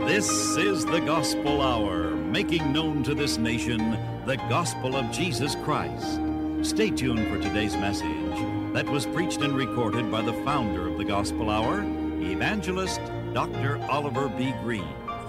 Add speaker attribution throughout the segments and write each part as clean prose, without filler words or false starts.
Speaker 1: This is the Gospel Hour, making known to this nation the gospel of Jesus Christ. Stay tuned for today's message that was preached and recorded by the founder of the Gospel Hour, Evangelist Dr. Oliver B. Green.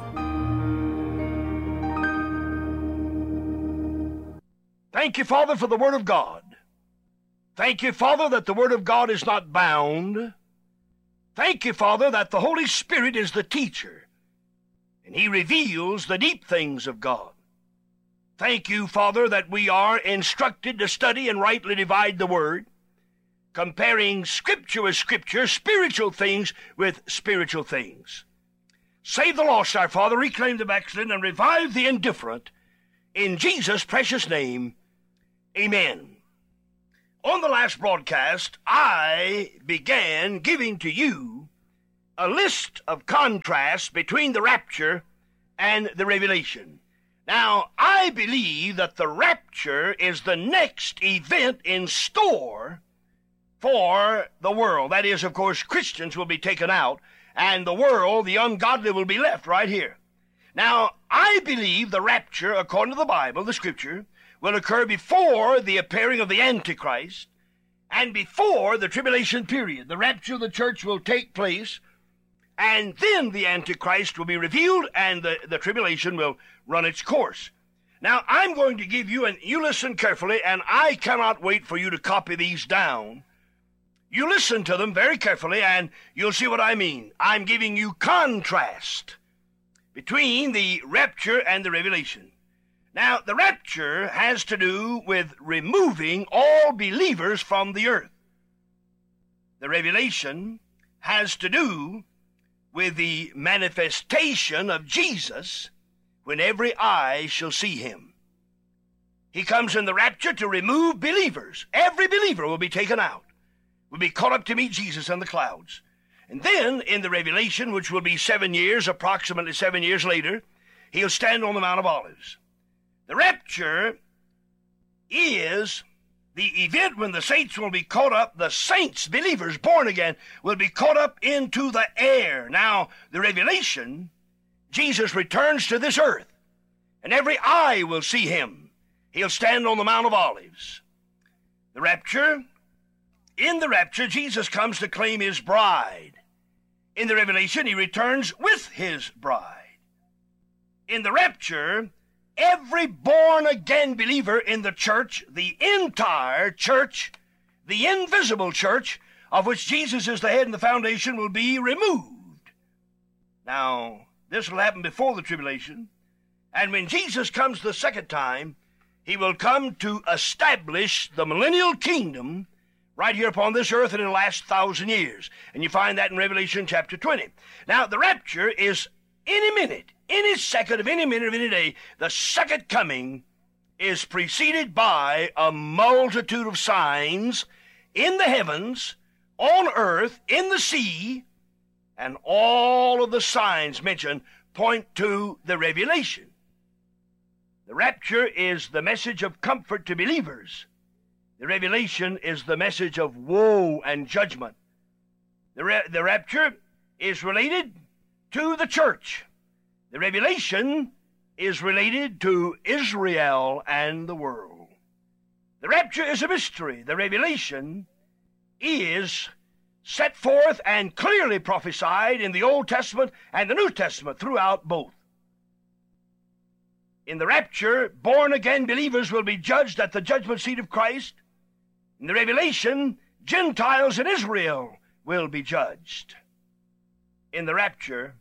Speaker 2: Thank you, Father, for the Word of God. Thank you, Father, that the Word of God is not bound. Thank you, Father, that the Holy Spirit is the teacher, and He reveals the deep things of God. Thank you, Father, that we are instructed to study and rightly divide the Word, comparing Scripture with Scripture, spiritual things with spiritual things. Save the lost, our Father, reclaim the backslidden, and revive the indifferent. In Jesus' precious name, amen. On the last broadcast, I began giving to you a list of contrasts between the rapture and the revelation. Now, I believe that the rapture is the next event in store for the world. That is, of course, Christians will be taken out, and the world, the ungodly, will be left right here. Now, I believe the rapture, according to the Bible, the Scripture, will occur before the appearing of the Antichrist and before the tribulation period. The rapture of the church will take place, and then the Antichrist will be revealed, and the tribulation will run its course. Now, I'm going to give you, and you listen carefully, and I cannot wait for you to copy these down. You listen to them very carefully, and you'll see what I mean. I'm giving you contrast between the rapture and the revelation. Now, the rapture has to do with removing all believers from the earth. The revelation has to do with the manifestation of Jesus when every eye shall see him. He comes in the rapture to remove believers. Every believer will be taken out, will be caught up to meet Jesus in the clouds. And then, in the revelation, which will be 7 years, approximately 7 years later, he'll stand on the Mount of Olives. The rapture is the event when the saints will be caught up, the saints, believers, born again, will be caught up into the air. Now, the revelation, Jesus returns to this earth, and every eye will see him. He'll stand on the Mount of Olives. The rapture, in the rapture, Jesus comes to claim his bride. In the revelation, he returns with his bride. In the rapture, every born-again believer in the church, the entire church, the invisible church, of which Jesus is the head and the foundation, will be removed. Now, this will happen before the tribulation, and when Jesus comes the second time, he will come to establish the millennial kingdom right here upon this earth, and it'll last 1,000 years. And you find that in Revelation chapter 20. Now, the rapture is any minute, any second of any minute of any day. The second coming is preceded by a multitude of signs in the heavens, on earth, in the sea, and all of the signs mentioned point to the revelation. The rapture is the message of comfort to believers. The revelation is the message of woe and judgment. The rapture is related to the church. The revelation is related to Israel and the world. The rapture is a mystery. The revelation is set forth and clearly prophesied in the Old Testament and the New Testament, throughout both. In the rapture, born-again believers will be judged at the judgment seat of Christ. In the revelation, Gentiles in Israel will be judged. In the rapture,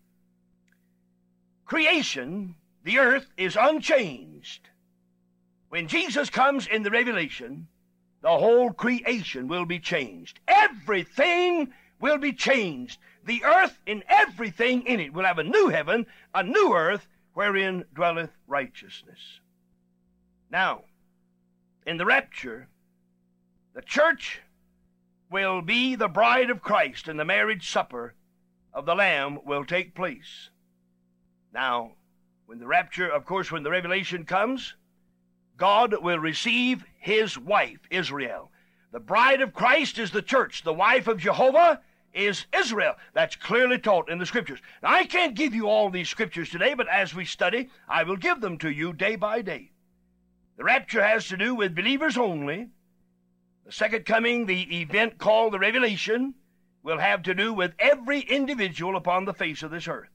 Speaker 2: creation, the earth, is unchanged. When Jesus comes in the revelation, the whole creation will be changed. Everything will be changed. The earth and everything in it will have a new heaven, a new earth, wherein dwelleth righteousness. Now, in the rapture, the church will be the bride of Christ, and the marriage supper of the Lamb will take place. Now, when the rapture, of course, when the revelation comes, God will receive his wife, Israel. The bride of Christ is the church. The wife of Jehovah is Israel. That's clearly taught in the Scriptures. Now, I can't give you all these Scriptures today, but as we study, I will give them to you day by day. The rapture has to do with believers only. The second coming, the event called the Revelation, will have to do with every individual upon the face of this earth.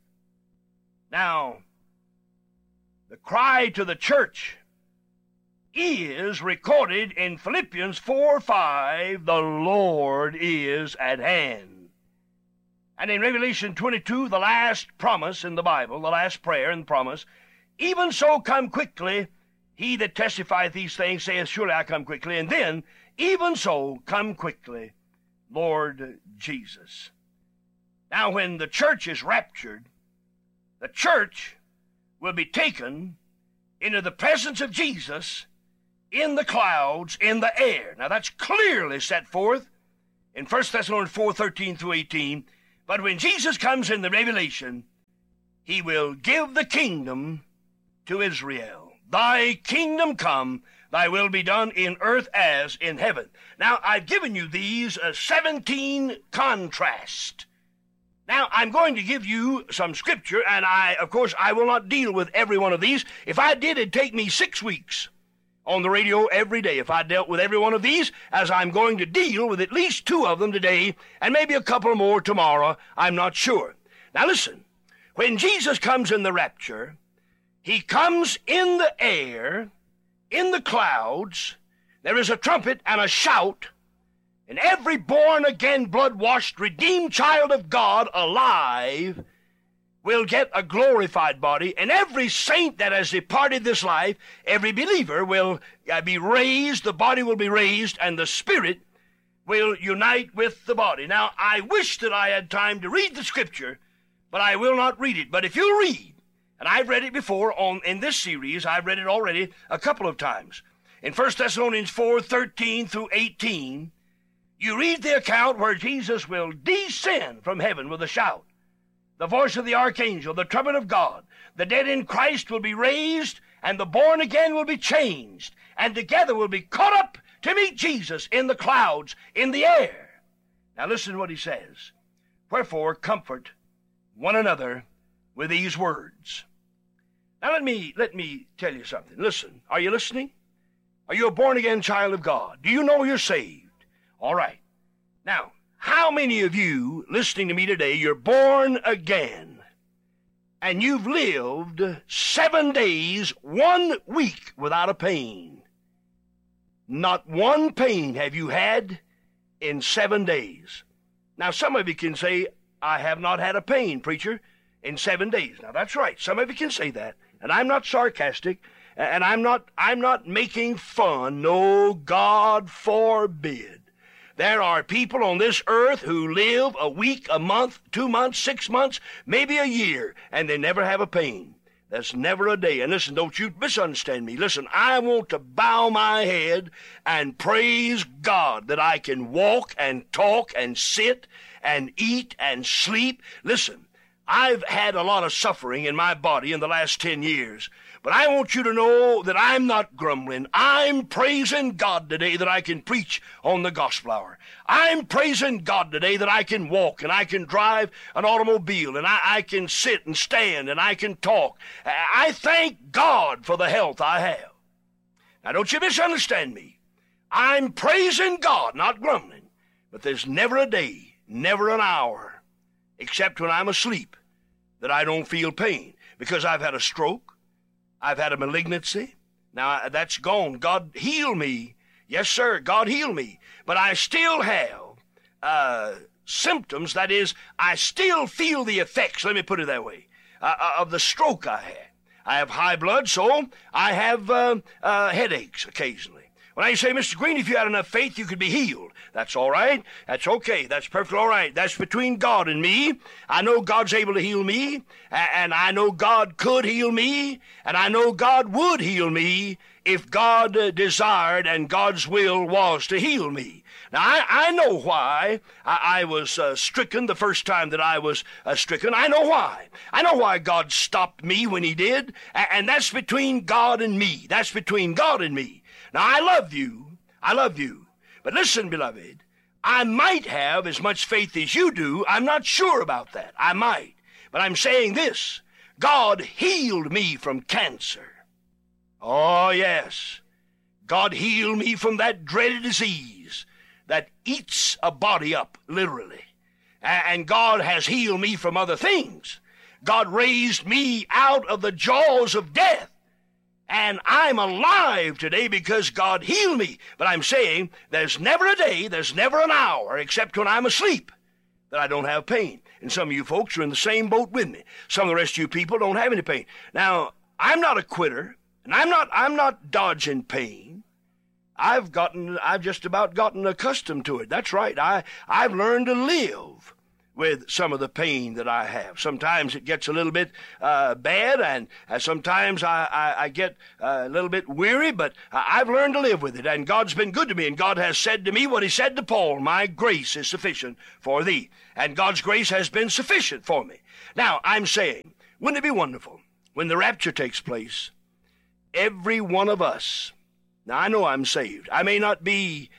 Speaker 2: Now, the cry to the church is recorded in Philippians 4:5, the Lord is at hand. And in Revelation 22, the last promise in the Bible, the last prayer and promise, even so come quickly, he that testifieth these things saith, surely I come quickly. And then, even so come quickly, Lord Jesus. Now, when the church is raptured, the church will be taken into the presence of Jesus in the clouds, in the air. Now, that's clearly set forth in 1 Thessalonians 4:13 through 18. But when Jesus comes in the Revelation, he will give the kingdom to Israel. Thy kingdom come, thy will be done in earth as in heaven. Now, I've given you these 17 contrasts. Now, I'm going to give you some Scripture, and of course, I will not deal with every one of these. If I did, it'd take me 6 weeks on the radio every day if I dealt with every one of these, as I'm going to deal with at least 2 of them today, and maybe a couple more tomorrow. I'm not sure. Now, listen. When Jesus comes in the rapture, he comes in the air, in the clouds. There is a trumpet and a shout, and every born-again, blood-washed, redeemed child of God alive will get a glorified body, and every saint that has departed this life, every believer will be raised, the body will be raised, and the spirit will unite with the body. Now, I wish that I had time to read the Scripture, but I will not read it. But if you read, and I've read it before in this series, I've read it already a couple of times. In 1 Thessalonians 4:13 through 18, you read the account where Jesus will descend from heaven with a shout, the voice of the archangel, the trumpet of God. The dead in Christ will be raised, and the born again will be changed, and together will be caught up to meet Jesus in the clouds, in the air. Now listen to what he says. Wherefore, comfort one another with these words. Now let me tell you something. Listen, are you listening? Are you a born-again child of God? Do you know you're saved? All right. Now, how many of you listening to me today, you're born again, and you've lived 7 days, 1 week without a pain? Not one pain have you had in 7 days. Now, some of you can say, I have not had a pain, preacher, in 7 days. Now, that's right. Some of you can say that, and I'm not sarcastic, and I'm not making fun. No, God forbid. There are people on this earth who live a week, a month, 2 months, 6 months, maybe a year, and they never have a pain. That's never a day. And listen, don't you misunderstand me. Listen, I want to bow my head and praise God that I can walk and talk and sit and eat and sleep. Listen, I've had a lot of suffering in my body in the last 10 years. But I want you to know that I'm not grumbling. I'm praising God today that I can preach on the gospel hour. I'm praising God today that I can walk and I can drive an automobile and I can sit and stand and I can talk. I thank God for the health I have. Now, don't you misunderstand me. I'm praising God, not grumbling. But there's never a day, never an hour, except when I'm asleep, that I don't feel pain. Because I've had a stroke. I've had a malignancy. Now, that's gone. God heal me. Yes, sir, God heal me. But I still have symptoms. That is, I still feel the effects, let me put it that way, of the stroke I had. I have high blood, so I have headaches occasionally. When I say, Mr. Green, if you had enough faith, you could be healed. That's all right. That's okay. That's perfectly all right. That's between God and me. I know God's able to heal me, and I know God could heal me, and I know God would heal me if God desired and God's will was to heal me. Now, I know why I was stricken the first time that I was stricken. I know why. I know why God stopped me when he did, and that's between God and me. That's between God and me. Now, I love you. I love you. But listen, beloved, I might have as much faith as you do. I'm not sure about that. I might. But I'm saying this. God healed me from cancer. Oh, yes. God healed me from that dreaded disease that eats a body up, literally. And God has healed me from other things. God raised me out of the jaws of death. And I'm alive today because God healed me. But I'm saying there's never a day, there's never an hour, except when I'm asleep, that I don't have pain. And some of you folks are in the same boat with me. Some of the rest of you people don't have any pain. Now, I'm not a quitter, and I'm not dodging pain. I've just about gotten accustomed to it. That's right. I've learned to live with some of the pain that I have. Sometimes it gets a little bit bad, and sometimes I get a little bit weary, but I've learned to live with it, and God's been good to me, and God has said to me what he said to Paul, my grace is sufficient for thee, and God's grace has been sufficient for me. Now, I'm saying, wouldn't it be wonderful when the rapture takes place, every one of us, now I know I'm saved, I may not be,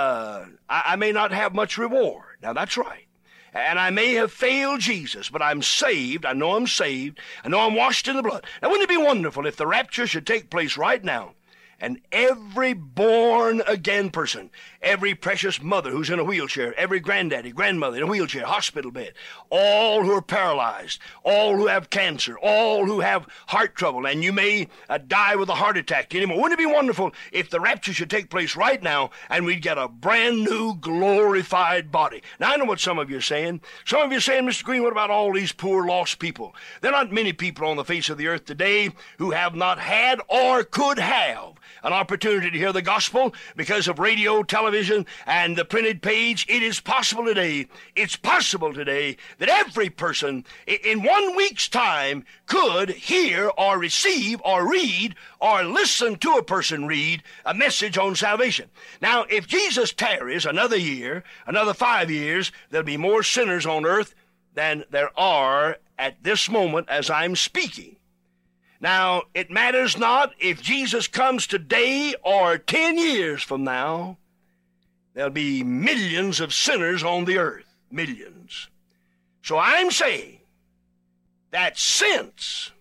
Speaker 2: I may not have much reward, now that's right. And I may have failed Jesus, but I'm saved. I know I'm saved. I know I'm washed in the blood. Now, wouldn't it be wonderful if the rapture should take place right now, and every born-again person, every precious mother who's in a wheelchair, every granddaddy, grandmother in a wheelchair, hospital bed, all who are paralyzed, all who have cancer, all who have heart trouble, and you may die with a heart attack anymore. Wouldn't it be wonderful if the rapture should take place right now and we'd get a brand new glorified body? Now, I know what some of you are saying. Some of you are saying, Mr. Green, what about all these poor lost people? There are not many people on the face of the earth today who have not had or could have an opportunity to hear the gospel because of radio, television, and the printed page. It is possible today. It's possible today that every person in 1 week's time could hear or receive or read or listen to a person read a message on salvation. Now, if Jesus tarries another year, another 5 years, there'll be more sinners on earth than there are at this moment as I'm speaking. Now, it matters not if Jesus comes today or 10 years from now. There'll be millions of sinners on the earth. Millions. So I'm saying that since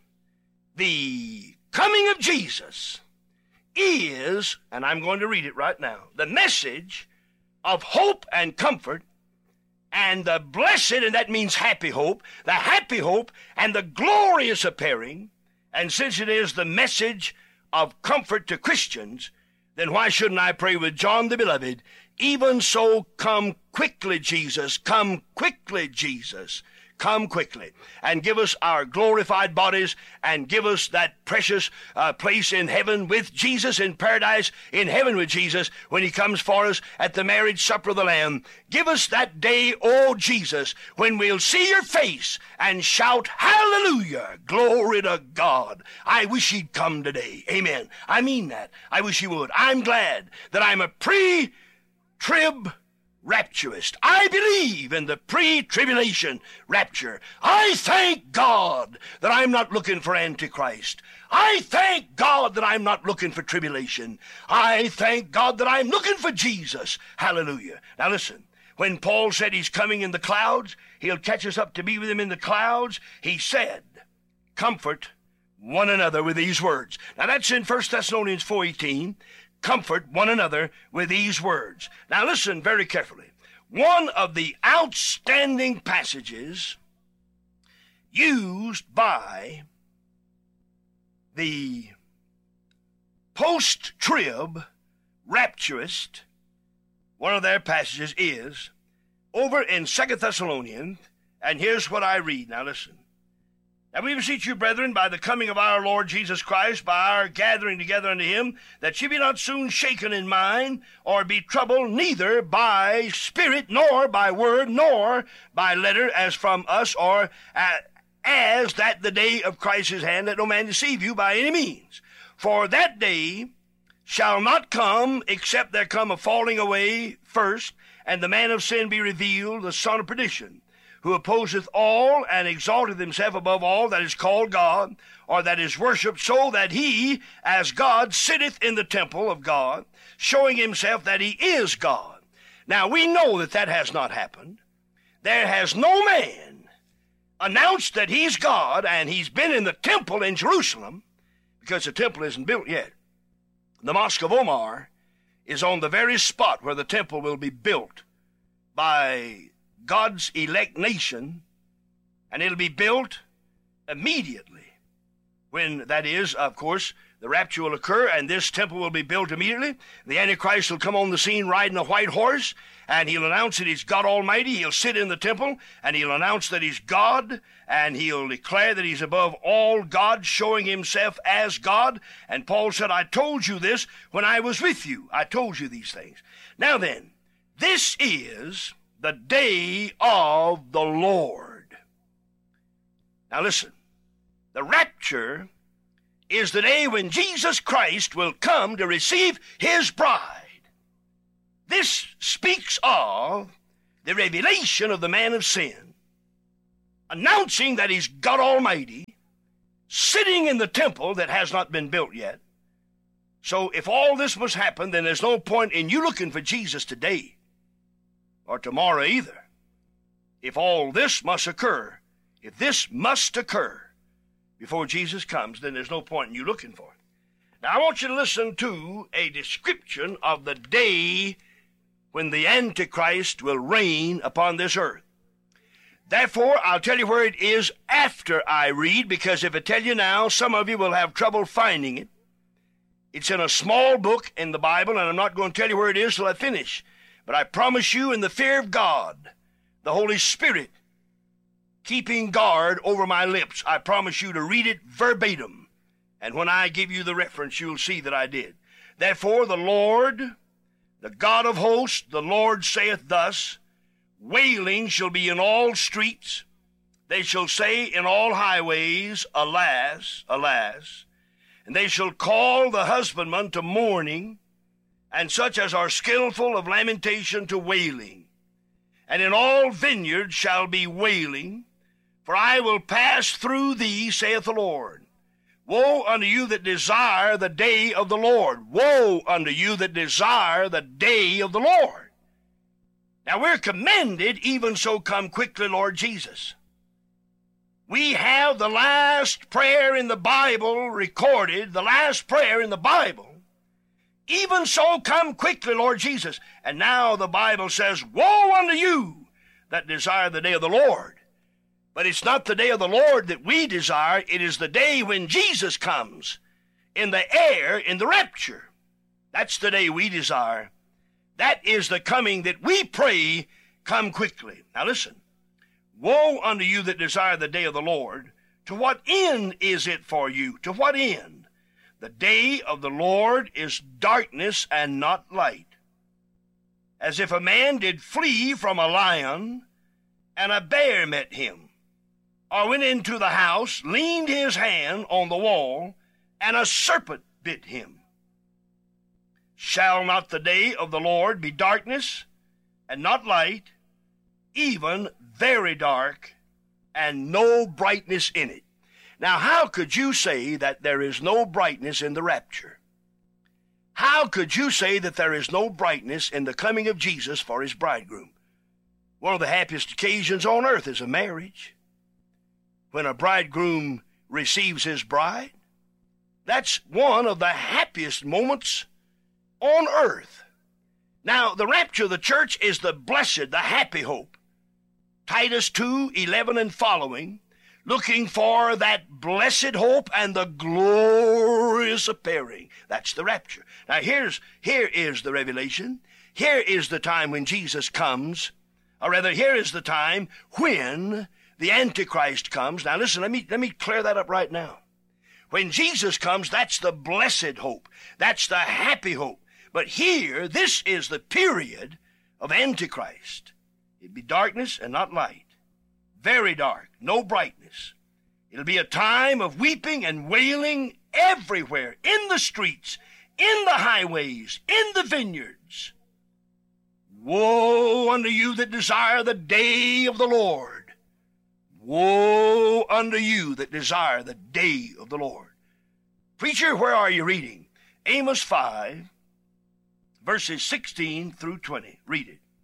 Speaker 2: the coming of Jesus is, and I'm going to read it right now, the message of hope and comfort, and the blessed, and that means happy hope, the happy hope and the glorious appearing. And since it is the message of comfort to Christians, then why shouldn't I pray with John the Beloved, even so come quickly, Jesus, come quickly, Jesus, come quickly, and give us our glorified bodies, and give us that precious place in heaven with Jesus, in paradise, in heaven with Jesus, when he comes for us at the marriage supper of the Lamb. Give us that day, oh Jesus, when we'll see your face and shout, hallelujah, glory to God. I wish he'd come today. Amen. I mean that. I wish he would. I'm glad that I'm a pre-trib rapturist. I believe in the pre-tribulation rapture. I thank God that I'm not looking for Antichrist. I thank God that I'm not looking for tribulation. I thank God that I'm looking for Jesus. Hallelujah. Now listen, when Paul said he's coming in the clouds, he'll catch us up to be with him in the clouds, he said, comfort one another with these words. Now that's in 1 Thessalonians 4:18. Comfort one another with these words. Now listen very carefully. One of the outstanding passages used by the post-trib rapturist, one of their passages is over in 2 Thessalonians, and here's what I read. Now listen. Now we beseech you, brethren, by the coming of our Lord Jesus Christ, by our gathering together unto him, that ye be not soon shaken in mind, or be troubled, neither by spirit, nor by word, nor by letter, as from us, or as that the day of Christ's hand, that no man deceive you by any means. For that day shall not come, except there come a falling away first, and the man of sin be revealed, the son of perdition, who opposeth all, and exalteth himself above all that is called God, or that is worshipped, so that he, as God, sitteth in the temple of God, showing himself that he is God. Now, we know that that has not happened. There has no man announced that he's God, and he's been in the temple in Jerusalem, because the temple isn't built yet. The Mosque of Omar is on the very spot where the temple will be built by God's elect nation, and it'll be built immediately. When, that is, of course, the rapture will occur, and this temple will be built immediately. The Antichrist will come on the scene riding a white horse, and he'll announce that he's God Almighty. He'll sit in the temple, and he'll announce that he's God, and he'll declare that he's above all gods, showing himself as God. And Paul said, I told you this when I was with you. I told you these things. Now then, this is the day of the Lord. Now listen, the rapture is the day when Jesus Christ will come to receive his bride. This speaks of the revelation of the man of sin, announcing that he's God Almighty, sitting in the temple that has not been built yet. So if all this must happen, then there's no point in you looking for Jesus today or tomorrow either. If all this must occur, if this must occur before Jesus comes, then there's no point in you looking for it. Now, I want you to listen to a description of the day when the Antichrist will reign upon this earth. Therefore, I'll tell you where it is after I read, because if I tell you now, some of you will have trouble finding it. It's in a small book in the Bible, and I'm not going to tell you where it is till I finish. But I promise you, in the fear of God, the Holy Spirit, keeping guard over my lips, I promise you to read it verbatim. And when I give you the reference, you'll see that I did. Therefore, the Lord, the God of hosts, the Lord saith thus, wailing shall be in all streets. They shall say in all highways, alas, alas. And they shall call the husbandman to mourning, and such as are skillful of lamentation to wailing. And in all vineyards shall be wailing, for I will pass through thee, saith the Lord. Woe unto you that desire the day of the Lord. Woe unto you that desire the day of the Lord. Now we're commended, even so come quickly, Lord Jesus. We have the last prayer in the Bible recorded, the last prayer in the Bible. Even so come quickly, Lord Jesus. And now the Bible says, woe unto you that desire the day of the Lord. But it's not the day of the Lord that we desire. It is the day when Jesus comes in the air, in the rapture. That's the day we desire. That is the coming that we pray, come quickly. Now listen. Woe unto you that desire the day of the Lord. To what end is it for you? To what end? The day of the Lord is darkness and not light. As if a man did flee from a lion, and a bear met him, or went into the house, leaned his hand on the wall, and a serpent bit him. Shall not the day of the Lord be darkness and not light, even very dark, and no brightness in it? Now, how could you say that there is no brightness in the rapture? How could you say that there is no brightness in the coming of Jesus for his bridegroom? One of the happiest occasions on earth is a marriage. When a bridegroom receives his bride, that's one of the happiest moments on earth. Now, the rapture of the church is the blessed, the happy hope. Titus 2:11 and following, looking for that blessed hope and the glorious appearing. That's the rapture. Now, here is the revelation. Here is the time when Jesus comes, or rather, here is the time when the Antichrist comes. Now, listen, let me clear that up right now. When Jesus comes, that's the blessed hope. That's the happy hope. But here, this is the period of Antichrist. It'd be darkness and not light. Very dark, no brightness. It'll be a time of weeping and wailing everywhere, in the streets, in the highways, in the vineyards. Woe unto you that desire the day of the Lord. Woe unto you that desire the day of the Lord. Preacher, where are you reading? Amos 5, verses 16 through 20. Read it.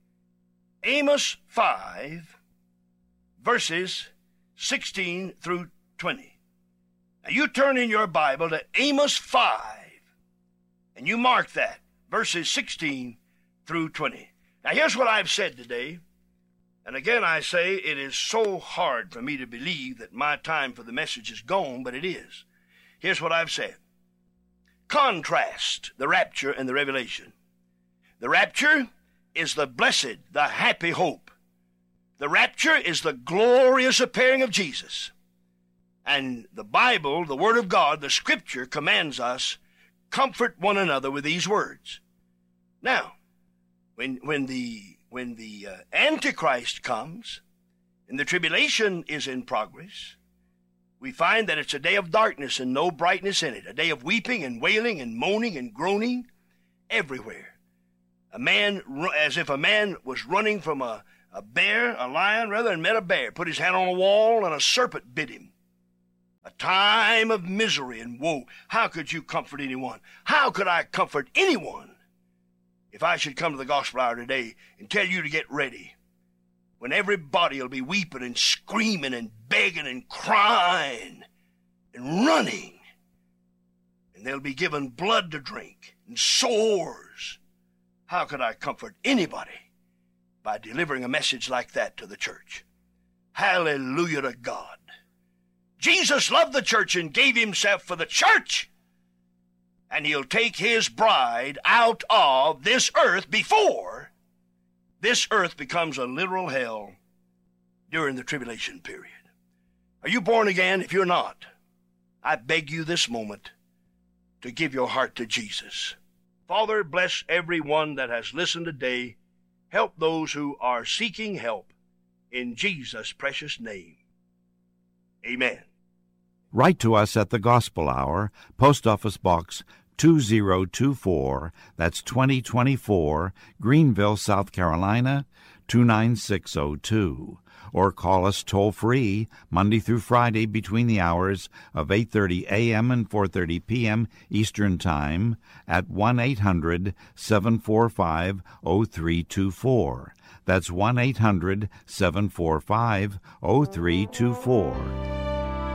Speaker 2: Amos 5, verses 16 through 20. Now you turn in your Bible to Amos 5, and you mark that, verses 16 through 20. Now here's what I've said today, and again I say it is so hard for me to believe that my time for the message is gone, but it is. Here's what I've said. Contrast the rapture and the revelation. The rapture is the blessed, the happy hope. The rapture is the glorious appearing of Jesus. And the Bible, the Word of God, the Scripture commands us, comfort one another with these words. Now, when the Antichrist comes and the tribulation is in progress, we find that it's a day of darkness and no brightness in it, a day of weeping and wailing and moaning and groaning everywhere. As if a man was running from a lion rather, and met a bear, put his hand on a wall and a serpent bit him. A time of misery and woe. How could you comfort anyone? How could I comfort anyone if I should come to the gospel hour today and tell you to get ready, when everybody will be weeping and screaming and begging and crying and running, and they'll be given blood to drink and sores? How could I comfort anybody by delivering a message like that to the church? Hallelujah to God. Jesus loved the church and gave himself for the church. And he'll take his bride out of this earth before this earth becomes a literal hell during the tribulation period. Are you born again? If you're not, I beg you this moment to give your heart to Jesus. Father, bless everyone that has listened today. Help those who are seeking help. In Jesus' precious name. Amen.
Speaker 1: Write to us at the Gospel Hour, Post Office Box 2024, that's 2024, Greenville, South Carolina, 29602. Or call us toll-free Monday through Friday between the hours of 8:30 a.m. and 4:30 p.m. Eastern Time at 1-800-745-0324. That's 1-800-745-0324.